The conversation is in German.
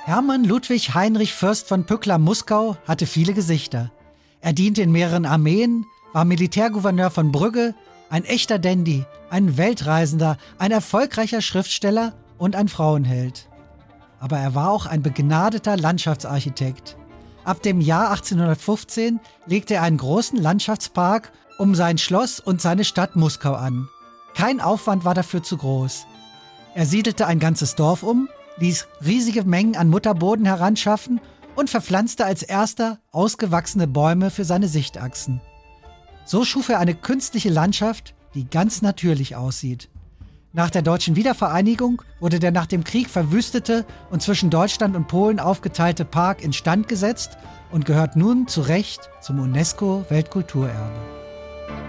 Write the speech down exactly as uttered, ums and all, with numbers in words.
Hermann Ludwig Heinrich Fürst von Pückler-Muskau hatte viele Gesichter. Er diente in mehreren Armeen, war Militärgouverneur von Brügge, ein echter Dandy, ein Weltreisender, ein erfolgreicher Schriftsteller und ein Frauenheld. Aber er war auch ein begnadeter Landschaftsarchitekt. Ab dem Jahr achtzehnhundertfünfzehn legte er einen großen Landschaftspark um sein Schloss und seine Stadt Muskau an. Kein Aufwand war dafür zu groß. Er siedelte ein ganzes Dorf um, ließ riesige Mengen an Mutterboden heranschaffen und verpflanzte als erster ausgewachsene Bäume für seine Sichtachsen. So schuf er eine künstliche Landschaft, die ganz natürlich aussieht. Nach der deutschen Wiedervereinigung wurde der nach dem Krieg verwüstete und zwischen Deutschland und Polen aufgeteilte Park instand gesetzt und gehört nun zu Recht zum UNESCO-Weltkulturerbe.